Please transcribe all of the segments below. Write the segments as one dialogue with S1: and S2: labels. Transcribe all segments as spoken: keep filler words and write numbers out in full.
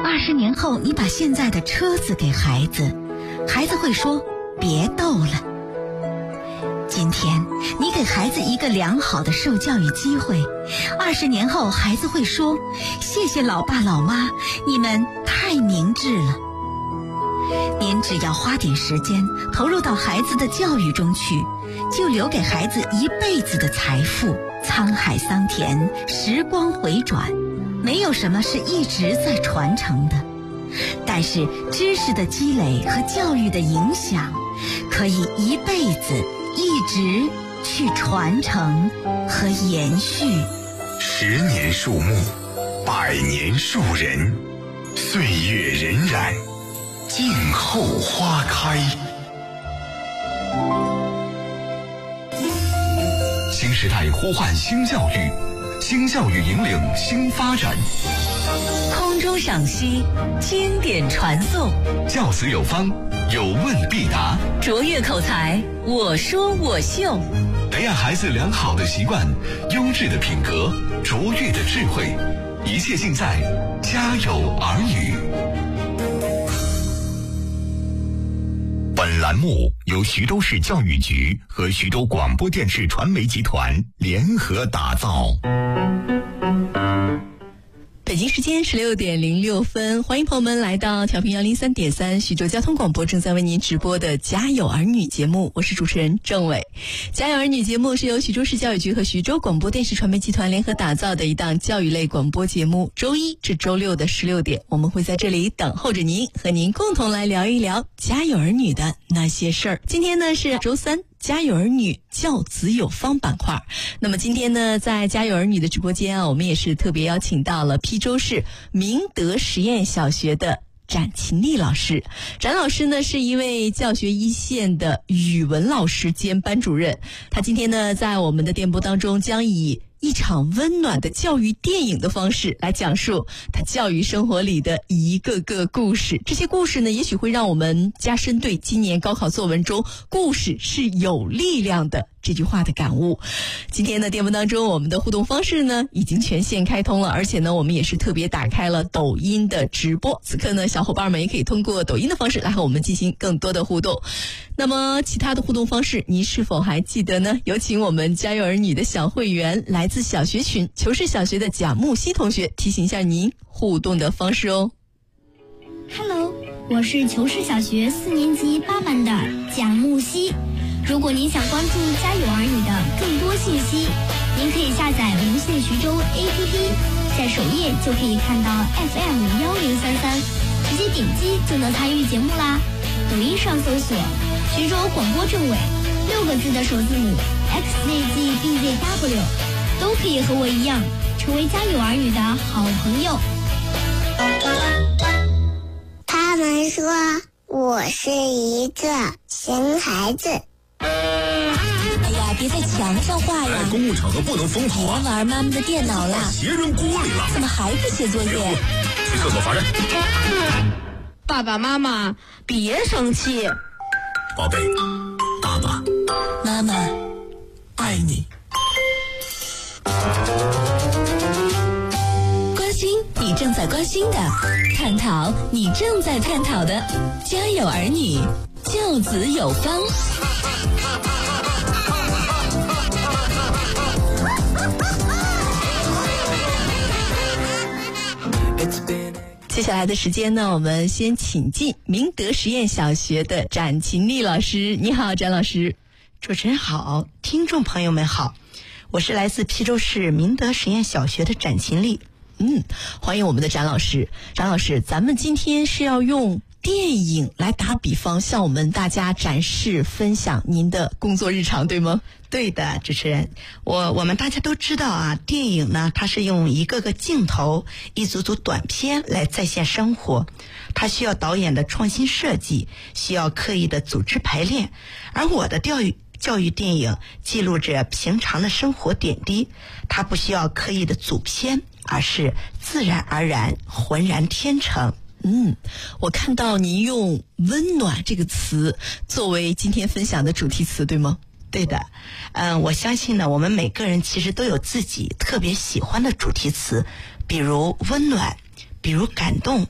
S1: 二十年后你把现在的车子给孩子，孩子会说别逗了。今天你给孩子一个良好的受教育机会，二十年后孩子会说谢谢老爸老妈，你们太明智了。您只要花点时间投入到孩子的教育中去，就留给孩子一辈子的财富。沧海桑田，时光回转，没有什么是一直在传承的，但是知识的积累和教育的影响可以一辈子一直去传承和延续。
S2: 十年树木，百年树人，岁月荏苒，静候花开。新时代呼唤新教育，新教育引领新发展。
S3: 空中赏析，经典传颂，
S2: 教子有方，有问必答，
S3: 卓越口才，我说我秀。
S2: 培养孩子良好的习惯，优质的品格，卓越的智慧，一切尽在家有儿女。本栏目由徐州市教育局和徐州广播电视传媒集团联合打造。
S3: 北京时间十六点零六分，欢迎朋友们来到调频幺零三点三徐州交通广播正在为您直播的家有儿女节目，我是主持人郑伟。家有儿女节目是由徐州市教育局和徐州广播电视传媒集团联合打造的一档教育类广播节目，周一至周六的十六点，我们会在这里等候着您，和您共同来聊一聊家有儿女的那些事儿。今天呢是周三，家有儿女教子有方板块。那么今天呢，在家有儿女的直播间啊，我们也是特别邀请到了邳州市明德实验小学的展勤丽老师。展老师呢是一位教学一线的语文老师兼班主任，他今天呢在我们的电波当中将以一场温暖的教育电影的方式来讲述他教育生活里的一个个故事。这些故事呢，也许会让我们加深对今年高考作文中故事是有力量的这句话的感悟。今天的电波当中，我们的互动方式呢已经全线开通了，而且呢我们也是特别打开了抖音的直播。此刻呢，小伙伴们也可以通过抖音的方式来和我们进行更多的互动。那么其他的互动方式您是否还记得呢？有请我们家有儿女的小会员，来自小学群求是小学的贾木希同学提醒一下您互动的方式哦。
S4: Hello， 我是求是小学四年级八班的贾木希。如果您想关注家有儿女的更多信息，您可以下载无线徐州 A P P， 在首页就可以看到 F M 一零三三，直接点击就能参与节目啦。抖音上搜索徐州广播政委六个字的首字母 X Z G B Z W， 都可以和我一样成为家有儿女的好朋友。
S5: 他们说我是一个熊孩子。
S6: 哎呀，别在墙上画呀！
S2: 公共场合不能疯跑啊！
S6: 别玩妈妈的电脑啦！
S2: 鞋扔锅里了！
S6: 怎么还不写作业？
S2: 去厕所罚站。
S7: 爸爸妈妈，别生气。
S2: 宝贝，爸爸
S6: 妈妈
S2: 爱你。
S6: 关心你正在关心的，探讨你正在探讨的，家有儿女，教子有方。
S3: 接下来的时间呢，我们先请进明德实验小学的展勤丽老师。你好，展老师。
S8: 主持人好，听众朋友们好，我是来自邳州市明德实验小学的展勤丽。
S3: 嗯，欢迎我们的展老师。展老师，咱们今天是要用电影来打比方，向我们大家展示分享您的工作日常，对吗？
S8: 对的，主持人，我我们大家都知道啊，电影呢，它是用一个个镜头、一组组短片来再现生活，它需要导演的创新设计，需要刻意的组织排练。而我的教育教育电影记录着平常的生活点滴，它不需要刻意的组片，而是自然而然、浑然天成。
S3: 嗯，我看到您用温暖这个词作为今天分享的主题词，对吗？
S8: 对的，嗯，我相信呢，我们每个人其实都有自己特别喜欢的主题词，比如温暖，比如感动，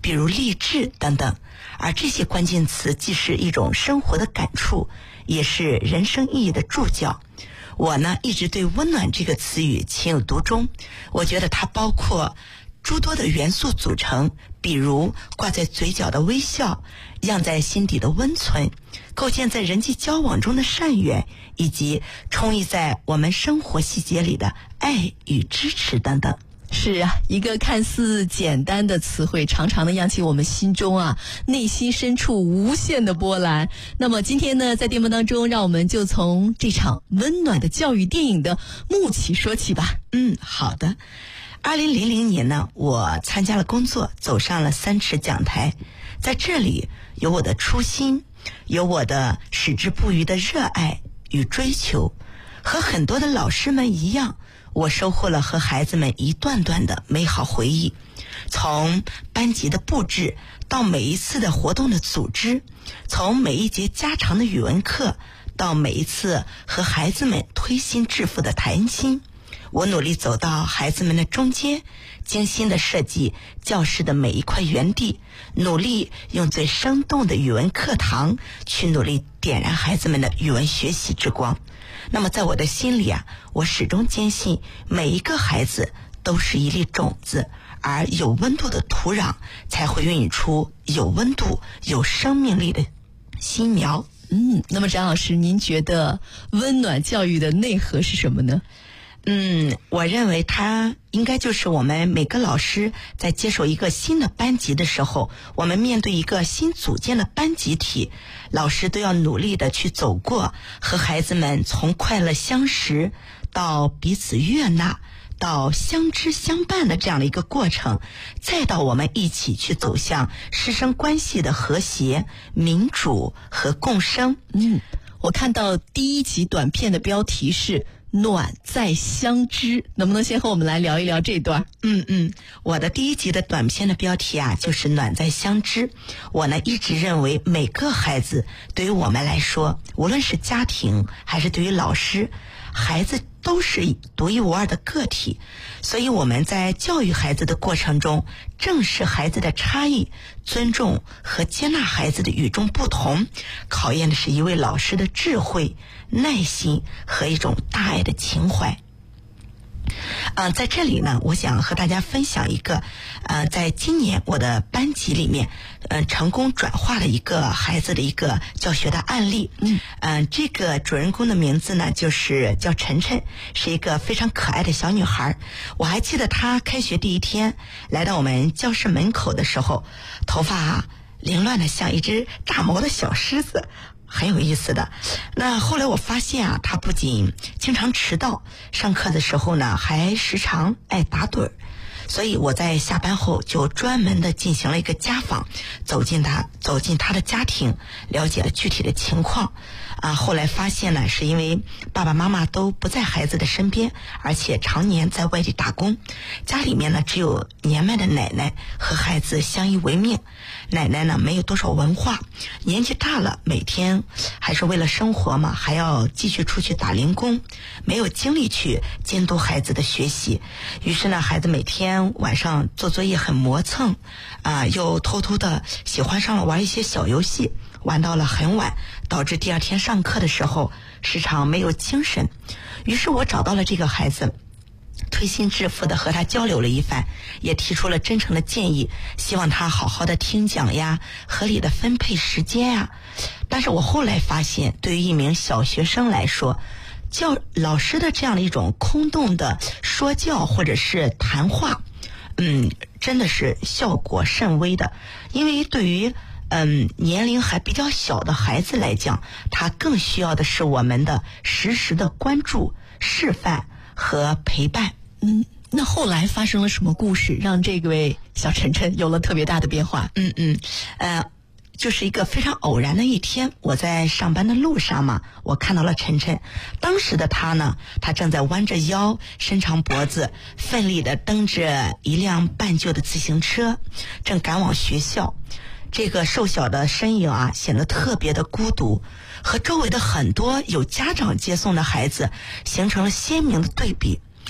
S8: 比如励志等等。而这些关键词既是一种生活的感触，也是人生意义的注脚。我呢，一直对温暖这个词语情有独钟，我觉得它包括诸多的元素组成，比如挂在嘴角的微笑，漾在心底的温存，构建在人际交往中的善缘，以及充溢在我们生活细节里的爱与支持等等。
S3: 是啊，一个看似简单的词汇，常常的漾起我们心中啊内心深处无限的波澜。那么今天呢，在节目当中，让我们就从这场温暖的教育电影的幕起说起吧。
S8: 嗯，好的。二零零零年呢，我参加了工作，走上了三尺讲台。在这里，有我的初心，有我的矢志不渝的热爱与追求。和很多的老师们一样，我收获了和孩子们一段段的美好回忆，从班级的布置到每一次的活动的组织，从每一节家常的语文课到每一次和孩子们推心置腹的谈心。我努力走到孩子们的中间，精心的设计教室的每一块园地，努力用最生动的语文课堂去努力点燃孩子们的语文学习之光。那么在我的心里啊，我始终坚信每一个孩子都是一粒种子，而有温度的土壤才会孕育出有温度有生命力的新苗。
S3: 嗯，那么张老师，您觉得温暖教育的内核是什么呢？
S8: 嗯，我认为它应该就是我们每个老师在接手一个新的班级的时候，我们面对一个新组建的班集体，老师都要努力的去走过和孩子们从快乐相识到彼此悦纳到相知相伴的这样的一个过程，再到我们一起去走向师生关系的和谐、民主和共生。
S3: 嗯，我看到第一集短片的标题是暖在相知，能不能先和我们来聊一聊这段？
S8: 嗯嗯，我的第一集的短片的标题啊，就是暖在相知。我呢一直认为每个孩子对于我们来说，无论是家庭还是对于老师，孩子都是独一无二的个体，所以我们在教育孩子的过程中，正视孩子的差异，尊重和接纳孩子的与众不同，考验的是一位老师的智慧、耐心和一种大爱的情怀。呃，在这里呢，我想和大家分享一个，呃，在今年我的班级里面，呃，成功转化了一个孩子的一个教学的案例。嗯，呃，这个主人公的名字呢，就是叫晨晨，是一个非常可爱的小女孩。我还记得她开学第一天来到我们教室门口的时候，头发啊凌乱的像一只炸毛的小狮子。很有意思的。那后来我发现啊，他不仅经常迟到，上课的时候呢还时常爱打盹儿。所以我在下班后就专门的进行了一个家访，走进他走进他的家庭，了解了具体的情况。啊，后来发现呢，是因为爸爸妈妈都不在孩子的身边，而且常年在外地打工，家里面呢只有年迈的奶奶和孩子相依为命。奶奶呢没有多少文化，年纪大了，每天还是为了生活嘛，还要继续出去打零工，没有精力去监督孩子的学习。于是呢，孩子每天晚上做作业很磨蹭，啊、呃，又偷偷的喜欢上了玩一些小游戏，玩到了很晚，导致第二天上课的时候时常没有精神。于是我找到了这个孩子，推心置腹的和他交流了一番，也提出了真诚的建议，希望他好好的听讲呀，合理的分配时间呀。但是我后来发现，对于一名小学生来说，教老师的这样的一种空洞的说教或者是谈话，嗯，真的是效果甚微的。因为对于嗯年龄还比较小的孩子来讲，他更需要的是我们的实时的关注、示范和陪伴。
S3: 嗯，那后来发生了什么故事，让这位小晨晨有了特别大的变化？
S8: 嗯嗯，呃，就是一个非常偶然的一天，我在上班的路上嘛，我看到了晨晨。当时的他呢，他正在弯着腰，伸长脖子，奋力地蹬着一辆半旧的自行车，正赶往学校。这个瘦小的身影啊，显得特别的孤独，和周围的很多有家长接送的孩子形成了鲜明的对比。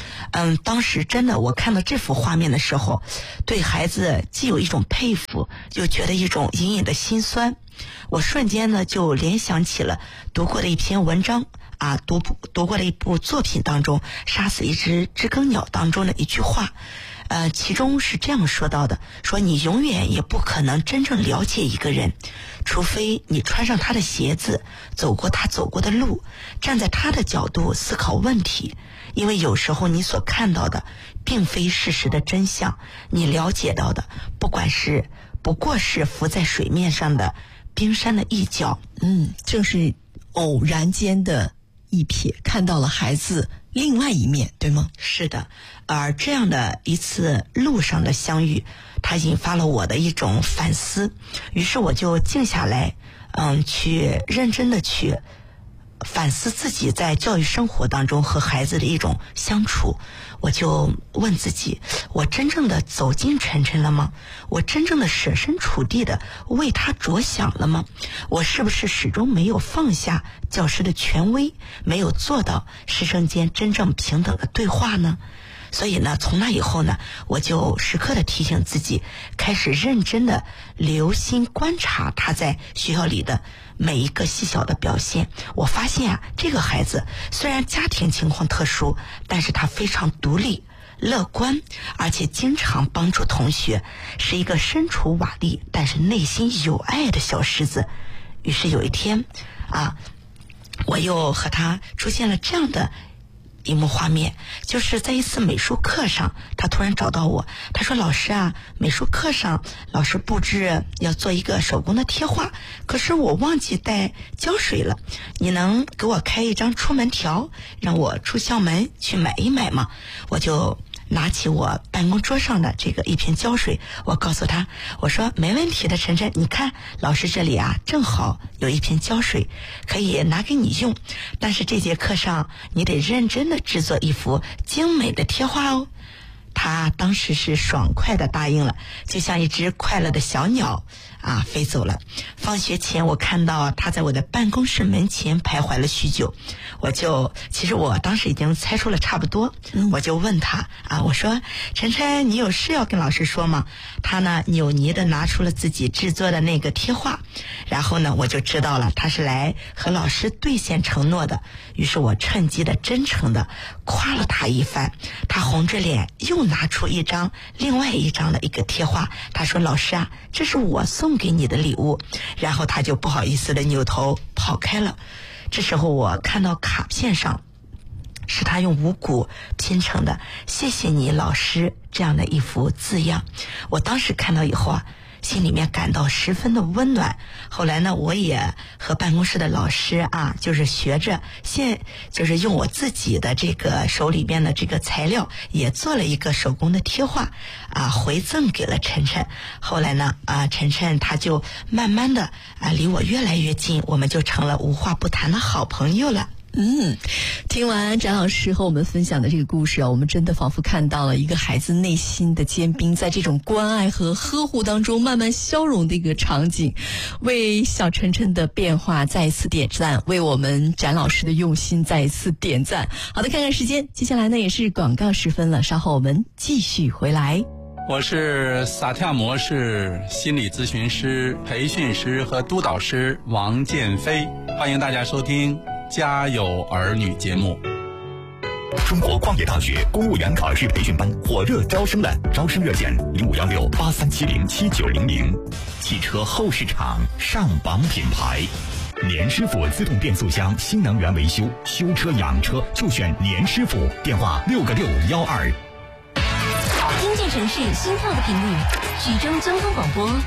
S8: 嗯，当时真的我看到这幅画面的时候，对孩子既有一种佩服，又觉得一种隐隐的心酸。我瞬间呢就联想起了读过的一篇文章啊，读读过的一部作品当中《杀死一只知更鸟》当中的一句话，呃，其中是这样说到的，说你永远也不可能真正了解一个人，除非你穿上他的鞋子，走过他走过的路，站在他的角度思考问题。因为有时候你所看到的并非事实的真相，你了解到的不管是不过是浮在水面上的冰山的一角。
S3: 嗯，正是偶然间的一瞥，看到了孩子另外一面，对吗？
S8: 是的，而这样的一次路上的相遇，它引发了我的一种反思。于是我就静下来，嗯，去认真的去反思自己在教育生活当中和孩子的一种相处。我就问自己，我真正的走进晨晨了吗？我真正的设身处地的为他着想了吗？我是不是始终没有放下教师的权威，没有做到师生间真正平等的对话呢？所以呢，从那以后呢，我就时刻的提醒自己，开始认真的留心观察他在学校里的每一个细小的表现。我发现啊，这个孩子虽然家庭情况特殊，但是他非常独立、乐观，而且经常帮助同学，是一个身处瓦砾但是内心有爱的小狮子。于是有一天啊，我又和他出现了这样的一幕画面，就是在一次美术课上，他突然找到我，他说，老师啊，美术课上老师布置要做一个手工的贴画，可是我忘记带胶水了，你能给我开一张出门条，让我出校门去买一买吗？我就拿起我办公桌上的这个一瓶胶水，我告诉他，我说没问题的，晨晨，你看老师这里啊正好有一瓶胶水，可以拿给你用，但是这节课上你得认真的制作一幅精美的贴画哦。他当时是爽快的答应了，就像一只快乐的小鸟啊飞走了。放学前我看到他在我的办公室门前徘徊了许久，我就其实我当时已经猜出了差不多，我就问他啊，我说，晨晨，你有事要跟老师说吗？他呢扭捏的拿出了自己制作的那个贴画，然后呢我就知道了他是来和老师兑现承诺的。于是我趁机的真诚的夸了他一番，他红着脸又拿出一张另外一张的一个贴画，他说，老师啊，这是我送给你的礼物。然后他就不好意思的扭头跑开了。这时候我看到卡片上是他用五谷拼成的谢谢你老师这样的一幅字样，我当时看到以后啊，心里面感到十分的温暖。后来呢，我也和办公室的老师啊，就是学着现就是用我自己的这个手里边的这个材料，也做了一个手工的贴画啊，回赠给了晨晨。后来呢啊，晨晨他就慢慢的啊离我越来越近，我们就成了无话不谈的好朋友了。
S3: 嗯，听完展老师和我们分享的这个故事啊，我们真的仿佛看到了一个孩子内心的坚冰在这种关爱和呵护当中慢慢消融的一个场景，为小晨晨的变化再一次点赞，为我们展老师的用心再一次点赞。好的，看看时间，接下来呢也是广告时分了，稍后我们继续回来。
S9: 我是萨提亚模式心理咨询师、培训师和督导师王建飞，欢迎大家收听家有儿女节目。
S2: 中国矿业大学公务员考试培训班火热招生了，招生热线零五幺六八三七零七九零零。汽车后市场上榜品牌，年师傅自动变速箱新能源维修，修车养车就选年师傅，电话六个六幺二。
S6: 听见城市心跳的频率，徐州交通广播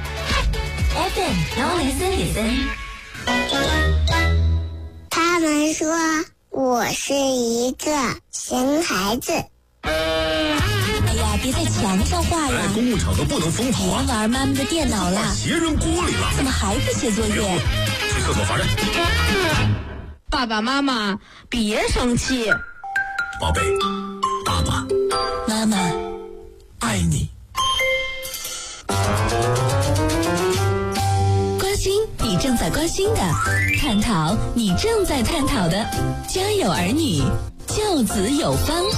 S6: F M 幺零三点三。
S5: 他们说我是一个熊孩子。
S6: 哎呀，别在墙上画呀！
S2: 哎，公务场合不能疯跑啊！
S6: 别玩妈妈的电脑了，
S2: 鞋扔锅里了。
S6: 怎么还不写作业？
S2: 去厕所罚站。
S7: 爸爸妈妈别生气。
S2: 宝贝，爸爸
S6: 妈妈
S2: 爱你。
S6: 关心你正在关心的，探讨你正在探讨的，家有儿女，教子有方。